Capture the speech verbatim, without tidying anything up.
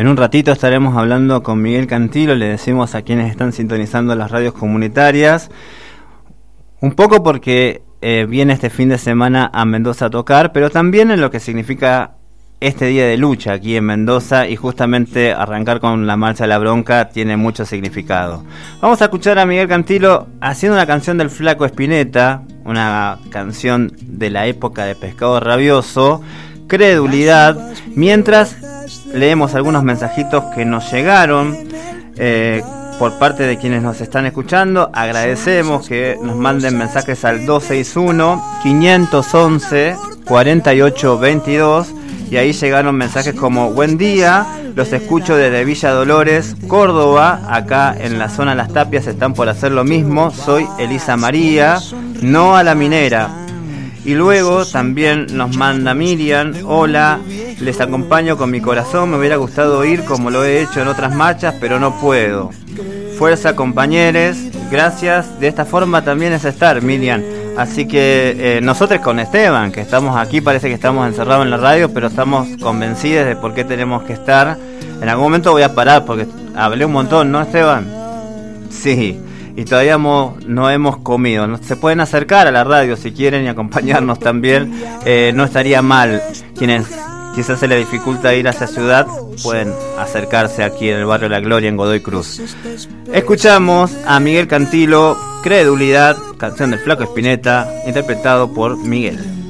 En un ratito estaremos hablando con Miguel Cantilo, le decimos a quienes están sintonizando las radios comunitarias, un poco porque eh, viene este fin de semana a Mendoza a tocar, pero también en lo que significa este día de lucha aquí en Mendoza, y justamente arrancar con la Marcha de la Bronca tiene mucho significado. Vamos a escuchar a Miguel Cantilo haciendo una canción del Flaco Spinetta, una canción de la época de Pescado Rabioso, Credulidad, mientras leemos algunos mensajitos que nos llegaron eh, por parte de quienes nos están escuchando. Agradecemos que nos manden mensajes al dos seis uno, cinco once, cuarenta y ocho veintidós, y ahí llegaron mensajes como: buen día, los escucho desde Villa Dolores, Córdoba, acá en la zona de Las Tapias están por hacer lo mismo, soy Elisa María, no a la minera. Y luego también nos manda Miriam: hola, les acompaño con mi corazón, me hubiera gustado ir como lo he hecho en otras marchas, pero no puedo. Fuerza, compañeros, gracias. De esta forma también es estar, Miriam. Así que eh, nosotros con Esteban, que estamos aquí, parece que estamos encerrados en la radio, pero estamos convencidos de por qué tenemos que estar. En algún momento voy a parar porque hablé un montón, ¿no, Esteban? Sí. Y todavía mo, no hemos comido. Se pueden acercar a la radio si quieren y acompañarnos también. Eh, no estaría mal. Quienes quizás se les dificulta ir a esa ciudad, pueden acercarse aquí en el barrio La Gloria, en Godoy Cruz. Escuchamos a Miguel Cantilo, Credulidad, canción del Flaco Spinetta, interpretado por Miguel.